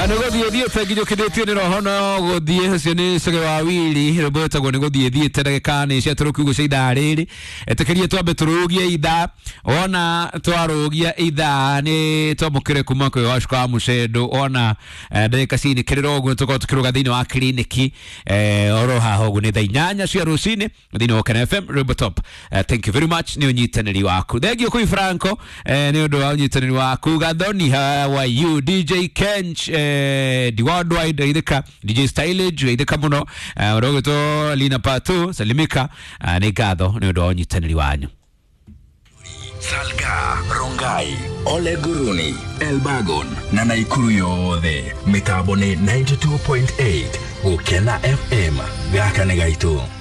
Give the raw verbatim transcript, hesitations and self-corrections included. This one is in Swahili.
ano gothie thie teginyo kidetio ni roho no gothie cio ni cege wa wili Roberta go ni gothie thie terekani cia turukugo cia idariri etekerie twambe turugie itha ona twarugia itha ni twamukire kuma kwe washka mushedo ona ndeka cini kiriro go tuko tukiruga thini wa kliniki eh oro haho go ni tha inyanya cia rucini thini wa K N F M Robotop. Thank you very much ni unyitaniri waku thegio kui Franco ni undu wa unyitaniri waku gathoni. How are you D J Kench eh di worldwide ideka D J Stylage ideka muno rogoto Lina Patu salimika ni gatho ni undu wa unyitaniri wanyu. Salga, Rongai, Ole Guruni, Elbagon, na Naikuru yothe, mitambo ni ninety-two point eight, Ukena F M, gaka negaito.